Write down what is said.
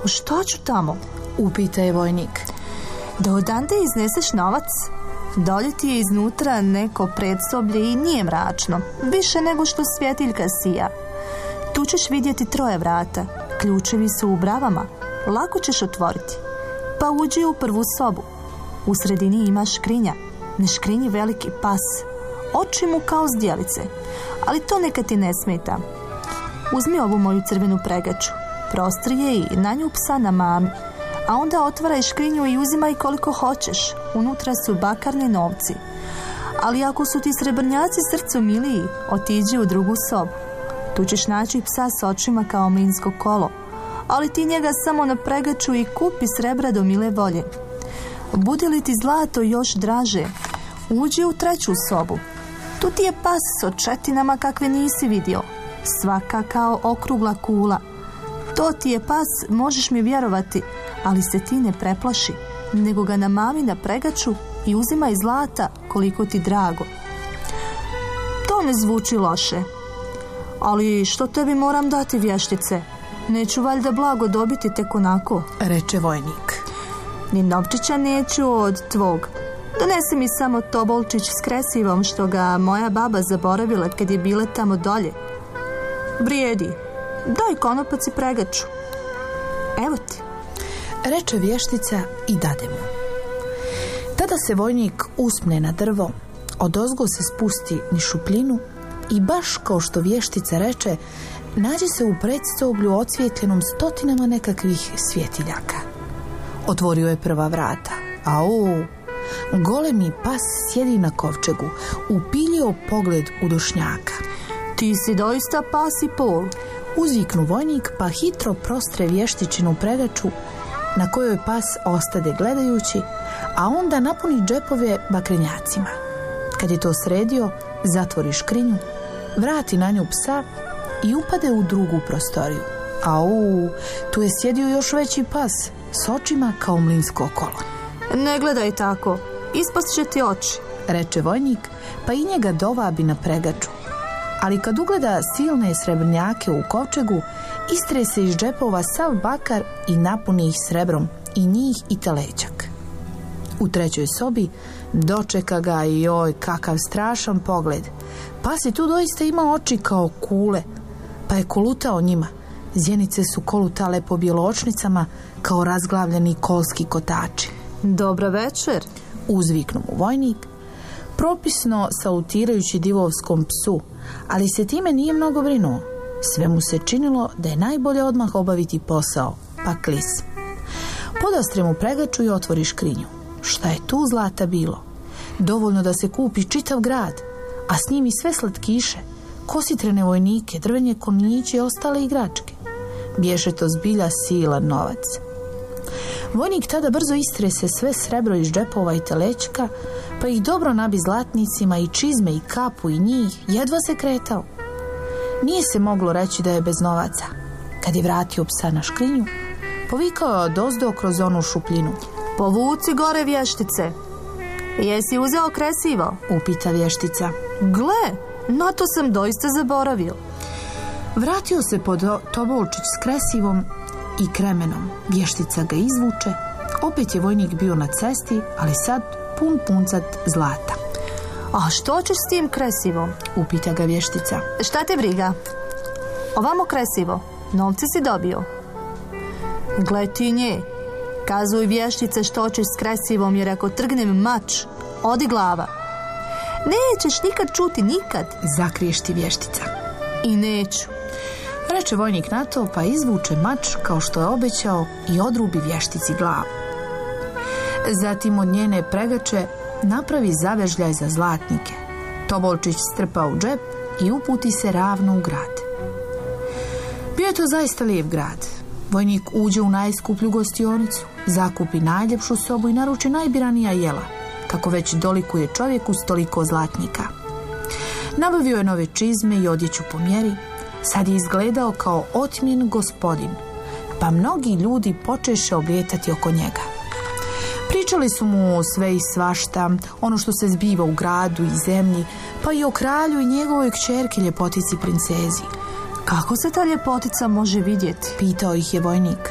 Što ću tamo? Upita je vojnik. Da odande izneseš novac? Dolje ti je iznutra neko predsoblje i nije mračno, više nego što svjetiljka sija. Tu ćeš vidjeti 3 vrata, ključevi su u bravama, lako ćeš otvoriti. Pa uđi u prvu sobu. U sredini ima škrinja, na škrinji veliki pas, oči mu kao zdjelice, ali to neka ti ne smeta. Uzmi ovu moju crvenu pregaču, prostri je i na nju psa na mami, a onda otvaraj škrinju i uzimaj koliko hoćeš, unutra su bakarni novci. Ali ako su ti srebrnjaci srcu miliji, otiđi u drugu sobu. Tu ćeš naći psa s očima kao mlinsko kolo, ali ti njega samo na pregaču i kupi srebra do mile volje. Bude li ti zlato još draže, uđi u 3. sobu. Tu ti je pas s očetinama kakve nisi vidio, svaka kao okrugla kula. To ti je pas, možeš mi vjerovati, ali se ti ne preplaši, nego ga namami na pregaču i uzimaj zlata koliko ti drago. To ne zvuči loše. Ali što tebi moram dati, vještice? Neću valjda blago dobiti tek onako, reče vojnik. Ni novčića neću od tvog. Donesi mi samo tobolčić s kresivom što ga moja baba zaboravila kad je bila tamo dolje. Vrijedi. Daj konopac i pregaču. Evo ti, reče vještica i dade mu. Tada se vojnik uspne na drvo, odozgo se spusti niz šupljinu i baš kao što vještica reče, nađe se u predsoblju ocvjetljenom 100 nekakvih svjetiljaka. Otvorio je prva vrata. Au! Golemi pas sjedi na kovčegu, upilio pogled u dušnjaka. Ti si doista pas i pol, uzviknu vojnik, pa hitro prostre vještičinu pregaču na kojoj pas ostade gledajući, a onda napuni džepove bakrenjacima. Kad je to sredio, zatvori škrinju, vrati na nju psa i upade u drugu prostoriju. Au, tu je sjedio još veći pas s očima kao mlinsko kolo. Ne gledaj tako, ispast će ti oči, reče vojnik, pa i njega dovabi na pregaču. Ali kad ugleda silne srebrnjake u kovčegu, istrese iz džepova sav bakar i napuni ih srebrom, i njih i telećak. U 3. sobi dočeka ga i oj kakav strašan pogled. Pas je tu doista imao oči kao kule, pa je kolutao njima. Zjenice su kolutale po bjeločnicama kao razglavljeni kolski kotači. Dobra večer, uzviknu mu vojnik, propisno salutirajući divovskom psu, ali se time nije mnogo brinuo. Sve mu se činilo da je najbolje odmah obaviti posao, pa klis. Podastre mu pregaču i otvori škrinju. Šta je tu zlata bilo? Dovoljno da se kupi čitav grad, a s njim i sve slatkiše, kositrene vojnike, drvenje konjiće i ostale igračke. Bješe to zbilja silan novac. Vojnik tada brzo istrese sve srebro iz džepova i telećka, pa ih dobro nabi zlatnicima i čizme i kapu i njih, jedva se kretao. Nije se moglo reći da je bez novaca. Kad je vratio psa na škrinju, povikao je odozdo kroz onu šupljinu. Povuci gore, vještice. Jesi uzeo kresivo? Upita vještica. Gle, na to sam doista zaboravio. Vratio se pod tobolčić s kresivom i kremenom. Vještica ga izvuče. Opet je vojnik bio na cesti, ali sad pun puncat zlata. A što ćeš s tim kresivom? Upita ga vještica. Šta te briga? Ovamo kresivo, novci si dobio. Gle ti nje, kazuj vještice što ćeš s kresivom, jer ako trgnem mač, odi glava. Nećeš nikad čuti, nikad, zakriješti vještica. I neću, reče vojnik na to, pa izvuče mač kao što je obećao i odrubi vještici glavu. Zatim od njene pregače napravi zavežljaj za zlatnike. Tobolčić strpa u džep i uputi se ravno u grad. Bio je to zaista lijep grad. Vojnik uđe u najskuplju gostionicu, zakupi najljepšu sobu i naruči najbiranija jela, kako već dolikuje čovjeku s toliko zlatnika. Nabavio je nove čizme i odjeću po mjeri. Sad je izgledao kao otmjen gospodin, pa mnogi ljudi počeše oblijetati oko njega. Pričali su mu sve i svašta, ono što se zbiva u gradu i zemlji, pa i o kralju i njegovoj kćerki ljepotici princezi. Kako se ta ljepotica može vidjeti? Pitao ih je vojnik.